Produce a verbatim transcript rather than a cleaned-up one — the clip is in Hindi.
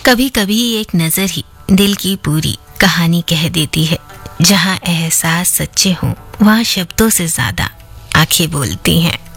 कभी कभी एक नजर ही दिल की पूरी कहानी कह देती है। जहाँ एहसास सच्चे हों वहाँ शब्दों से ज्यादा आंखें बोलती हैं।